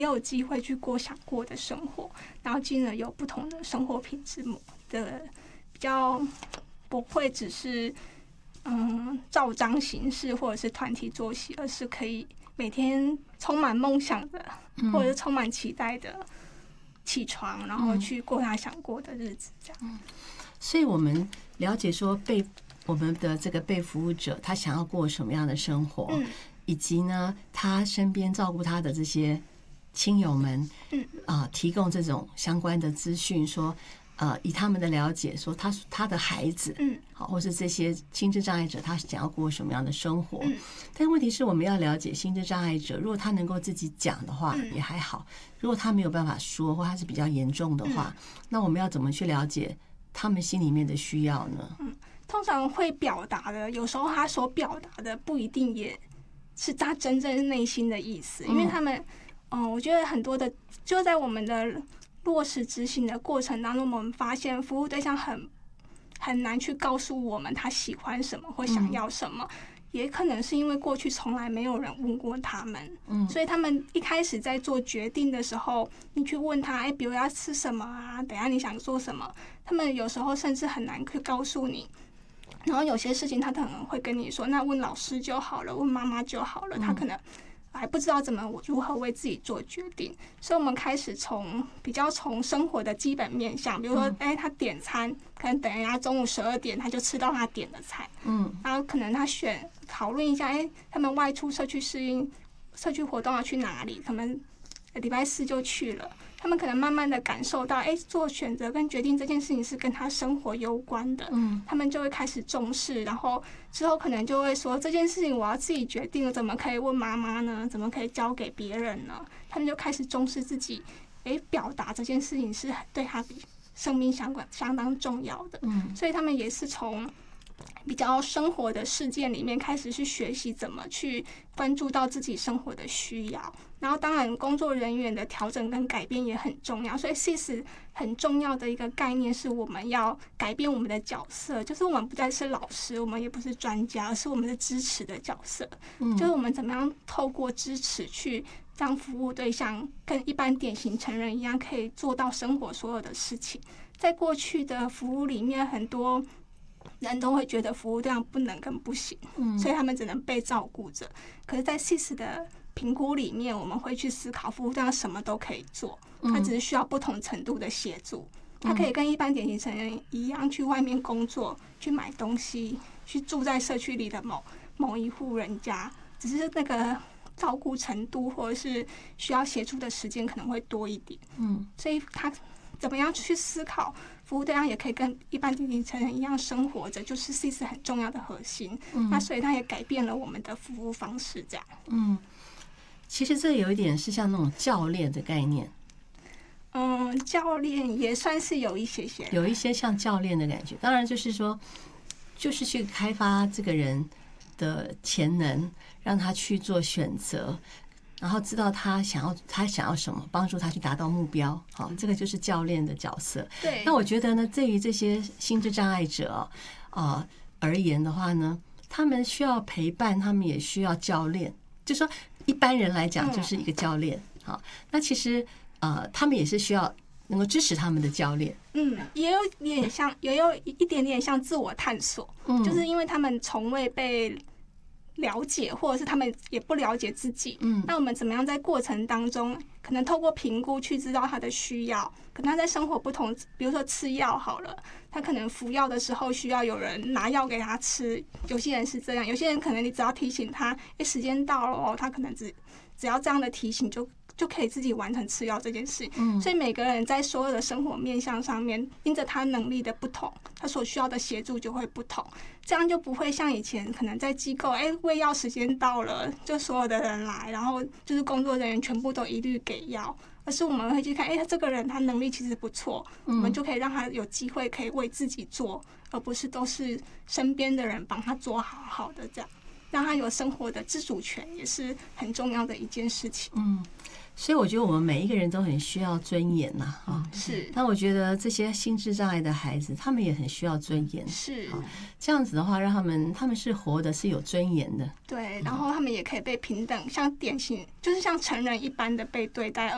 也有机会去过想过的生活，然后进而有不同的生活品质的比较不会只是照章行事或者是团体作息，而是可以每天充满梦想的，或者是充满期待的起床，然后去过他想过的日子，这样。 所以我们了解说我们的这个被服务者他想要过什么样的生活，以及呢他身边照顾他的这些亲友们，提供这种相关的资讯，说以他们的了解说他的孩子，好，或是这些心智障碍者他想要过什么样的生活，但问题是我们要了解心智障碍者，如果他能够自己讲的话也还好，如果他没有办法说，或他是比较严重的话，那我们要怎么去了解他们心里面的需要呢？ 通常会表达的，有时候他所表达的不一定也是他真正内心的意思，因为他们，我觉得很多的就在我们的落实执行的过程当中，我们发现服务对象很难去告诉我们他喜欢什么或想要什么，也可能是因为过去从来没有人问过他们，所以他们一开始在做决定的时候，你去问他，比如要吃什么啊，等一下你想做什么，他们有时候甚至很难去告诉你。然后有些事情他可能会跟你说，那问老师就好了，问妈妈就好了，他可能还不知道如何为自己做决定。所以我们开始比较从生活的基本面向，比如说他点餐可能等人家中午12点他就吃到他点的餐，然后可能他讨论一下，他们外出社区适应社区活动要去哪里，可能礼拜4就去了，他们可能慢慢的感受到做选择跟决定这件事情是跟他生活有关的，他们就会开始重视，然后之后可能就会说这件事情我要自己决定了，怎么可以问妈妈呢？怎么可以交给别人呢？他们就开始重视自己表达这件事情是对他生命相当重要的，所以他们也是从比较生活的事件里面开始去学习怎么去关注到自己生活的需要，然后当然工作人员的调整跟改变也很重要，所以 CIS 很重要的一个概念是我们要改变我们的角色，就是我们不再是老师，我们也不是专家，而是我们是支持的角色，就是我们怎么样透过支持去让服务对象跟一般典型成人一样可以做到生活所有的事情。在过去的服务里面，很多人都会觉得服务对象不能跟不行，所以他们只能被照顾着。可是在 CIS 的评估里面，我们会去思考服务对象什么都可以做，他只是需要不同程度的协助，他可以跟一般典型成人一样去外面工作，去买东西，去住在社区里的某一户人家，只是那个照顾程度或者是需要协助的时间可能会多一点，所以他怎么样去思考服务对象也可以跟一般典型成人一样生活着，就是 CIS 很重要的核心，那所以它也改变了我们的服务方式这样。 其实这有一点是像那种教练的概念， 教练也算是有一些像教练的感觉，当然就是说就是去开发这个人的潜能，让他去做选择，然后知道他想要什么，帮助他去达到目标。好，这个就是教练的角色。 对。 那我觉得呢，对于这些心智障碍者而言的话呢，他们需要陪伴，他们也需要教练。就说一般人来讲，就是一个教练。好，那其实他们也是需要能够支持他们的教练。 也有一点点像自我探索，就是因为他们从未被了解，或者是他们也不了解自己，那我们怎么样在过程当中可能透过评估去知道他的需要，可能他在生活不同，比如说吃药好了，他可能服药的时候需要有人拿药给他吃，有些人是这样，有些人可能你只要提醒他时间到了他可能只要这样的提醒就可以自己完成吃药这件事，所以每个人在所有的生活面向上面，因着他能力的不同，他所需要的协助就会不同，这样就不会像以前可能在机构，喂药时间到了，就所有的人来，然后就是工作人员全部都一律给药，而是我们会去看，他这个人他能力其实不错，我们就可以让他有机会可以为自己做，而不是都是身边的人帮他做好好的，这样让他有生活的自主权，也是很重要的一件事情。 所以我觉得我们每一个人都很需要尊严呐， 是。 那我觉得这些心智障碍的孩子，他们也很需要尊严， 是。 这样子的话，让他们是活的是有尊严的， 对，然后他们也可以被平等，像典型就是像成人一般的被对待，而